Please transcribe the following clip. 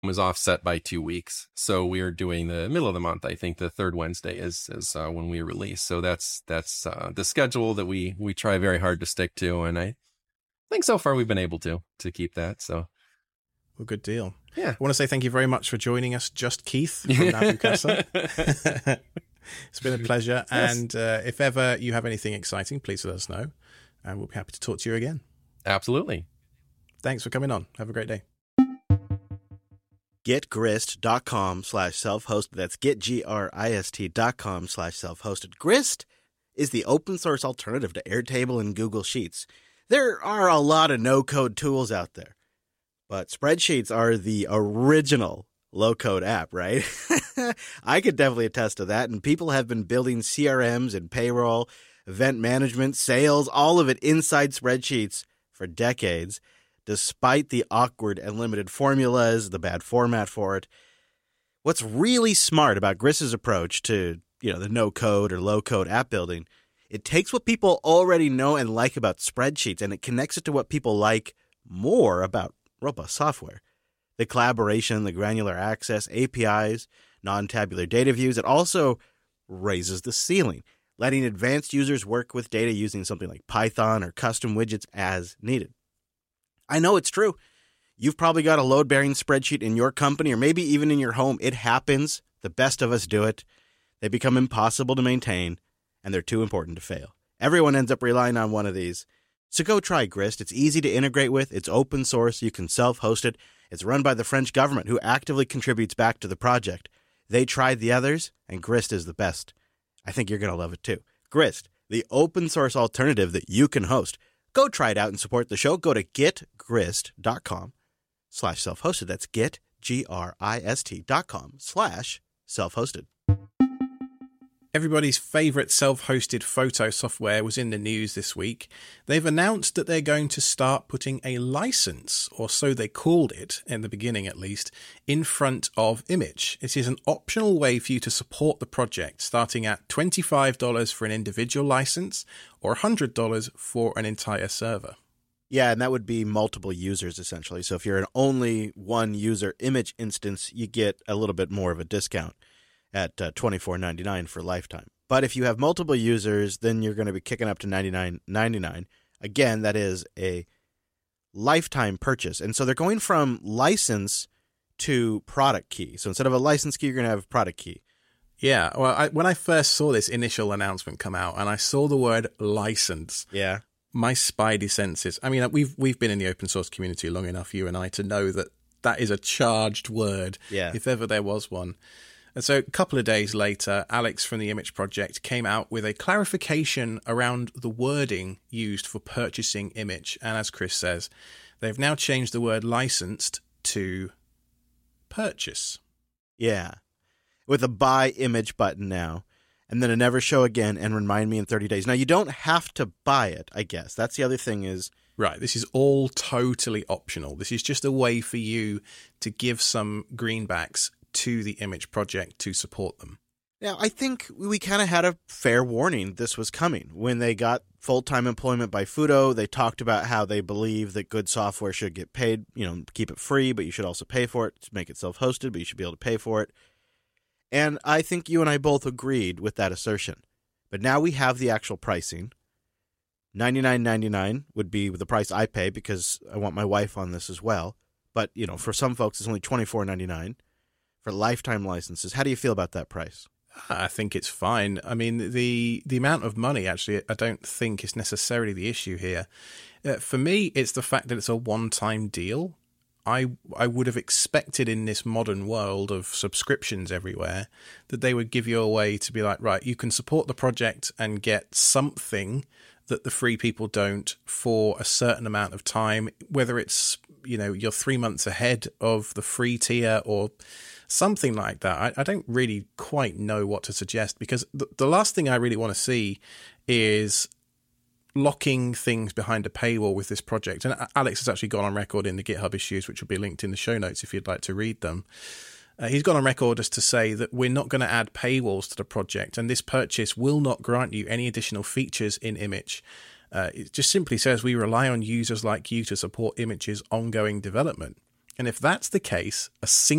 was offset by 2 weeks. So we are doing the middle of the month. I think the third Wednesday is when we release. So that's the schedule that we try very hard to stick to. And I think so far we've been able to keep that. So. Well, good deal. Yeah. I want to say thank you very much for joining us, Just Keith from Nabu Casa. It's been a pleasure. Yes. And if ever you have anything exciting, please let us know. And we'll be happy to talk to you again. Absolutely. Thanks for coming on. Have a great day. GetGrist.com/self-hosted. That's GetGrist.com/self-hosted. Grist is the open source alternative to Airtable and Google Sheets. There are a lot of no-code tools out there. But spreadsheets are the original low-code app, right? I could definitely attest to that. And people have been building CRMs and payroll, event management, sales, all of it inside spreadsheets for decades, despite the awkward and limited formulas, the bad format for it. What's really smart about Grist's approach to, the no-code or low-code app building, it takes what people already know and like about spreadsheets, and it connects it to what people like more about robust software. The collaboration, the granular access, APIs, non-tabular data views. It also raises the ceiling, letting advanced users work with data using something like Python or custom widgets as needed. I know it's true. You've probably got a load-bearing spreadsheet in your company or maybe even in your home. It happens. The best of us do it. They become impossible to maintain, and they're too important to fail. Everyone ends up relying on one of these. So go try Grist. It's easy to integrate with. It's open source. You can self-host it. It's run by the French government, who actively contributes back to the project. They tried the others, and Grist is the best. I think you're going to love it too. Grist, the open source alternative that you can host. Go try it out and support the show. Go to getgrist.com/self-hosted. That's getgrist.com/self-hosted. Everybody's favorite self-hosted photo software was in the news this week. They've announced that they're going to start putting a license, or so they called it, in the beginning at least, in front of Image. It is an optional way for you to support the project, starting at $25 for an individual license or $100 for an entire server. Yeah, and that would be multiple users, essentially. So if you're an only one user Image instance, you get a little bit more of a discount at $24.99 for lifetime. But if you have multiple users, then you're going to be kicking up to $99.99. Again, that is a lifetime purchase. And so they're going from license to product key. So instead of a license key, you're going to have a product key. Yeah, well, when I first saw this initial announcement come out and I saw the word license, yeah, my spidey senses. I mean, we've been in the open source community long enough, you and I, to know that that is a charged word, if ever there was one. And so a couple of days later, Alex from the Image Project came out with a clarification around the wording used for purchasing Image. And as Chris says, they've now changed the word licensed to purchase. Yeah, with a buy Image button now. And then a never show again and remind me in 30 days. Now, you don't have to buy it, I guess. That's the other thing is... Right, this is all totally optional. This is just a way for you to give some greenbacks to the Image Project to support them. Now, I think we kind of had a fair warning this was coming. When they got full-time employment by Fudo, they talked about how they believe that good software should get paid, keep it free, but you should also pay for it. Make it self-hosted, but you should be able to pay for it. And I think you and I both agreed with that assertion. But now we have the actual pricing. $99.99 would be the price I pay because I want my wife on this as well. But, for some folks, it's only $24.99 for lifetime licenses. How do you feel about that price? I think it's fine. I mean, the amount of money, actually, I don't think is necessarily the issue here. For me, it's the fact that it's a one-time deal. I would have expected in this modern world of subscriptions everywhere that they would give you a way to be like, right, you can support the project and get something that the free people don't for a certain amount of time, whether it's, you're 3 months ahead of the free tier or something like that. I don't really quite know what to suggest because the last thing I really want to see is locking things behind a paywall with this project. And Alex has actually gone on record in the GitHub issues, which will be linked in the show notes if you'd like to read them. He's gone on record as to say that we're not going to add paywalls to the project, and this purchase will not grant you any additional features in Image. It just simply says we rely on users like you to support Image's ongoing development. And if that's the case, a single